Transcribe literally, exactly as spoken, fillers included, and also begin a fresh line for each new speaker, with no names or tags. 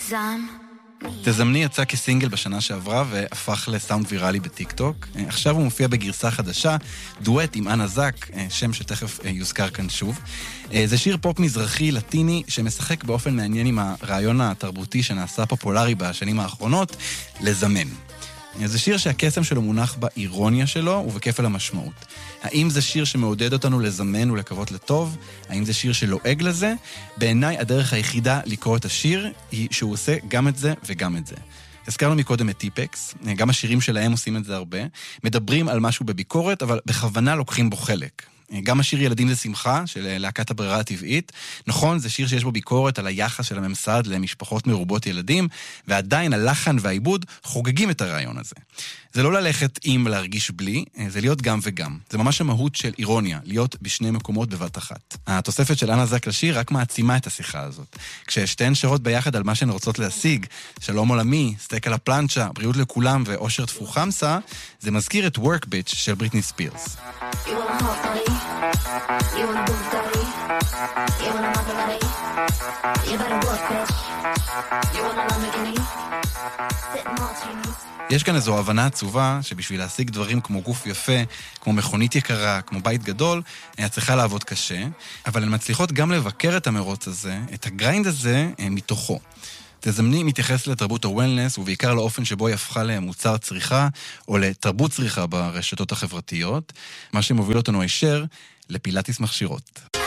תזמני יצא כסינגל בשנה שעברה והפך לסאונד ויראלי בטיק טוק. עכשיו הוא מופיע בגרסה חדשה, דואט עם אנה זק, שם שתכף יוזכר כאן שוב. זה שיר פופ מזרחי לטיני שמשחק באופן מעניין עם הרעיון התרבותי שנעשה פופולרי בשנים האחרונות, לזמן. זה שיר שהקסם שלו מונח באירוניה שלו ובכפל המשמעות. האם זה שיר שמעודד אותנו לזמן ולקוות לטוב? האם זה שיר שלועג לזה? בעיניי הדרך היחידה לקרוא את השיר היא שהוא עושה גם את זה וגם את זה. הזכרנו מקודם את טיפקס, גם השירים שלהם עושים את זה הרבה, מדברים על משהו בביקורת, אבל בכוונה לוקחים בו חלק. גם השיר ילדים זה שמחה, של להקת הברירה הטבעית. נכון, זה שיר שיש בו ביקורת על היחס של הממסד למשפחות מרובות ילדים, ועדיין הלחן והעיבוד חוגגים את הרעיון הזה. זה לא ללכת עם להרגיש בלי, זה להיות גם וגם. זה ממש המהות של אירוניה, להיות בשני מקומות בבת אחת. התוספת של אנה זק לשיר רק מעצימה את השיחה הזאת. כששתיהן שרות ביחד על מה שהן רוצות להשיג, שלום עולמי, סטייק על הפלנצ'ה, בריאות לכולם ואושר תפו חמסה, זה מזכיר את Work Bitch של בריטני ספירס.
You wanna hot body? You wanna Bugatti? You wanna Maserati? You better work, bitch. You wanna Lamborghini? Sit martinis.
יש כאן איזו הבנה עצובה שבשביל להשיג דברים כמו גוף יפה, כמו מכונית יקרה, כמו בית גדול, היה צריכה לעבוד קשה, אבל הן מצליחות גם לבקר את המרוץ הזה, את הגריינד הזה מתוכו. תזמני מתייחס לתרבות הוולנס, ובעיקר לאופן שבו היא הפכה למוצר צריכה, או לתרבות צריכה ברשתות החברתיות, מה שמוביל אותנו הישר לפילאטיס מכשירות.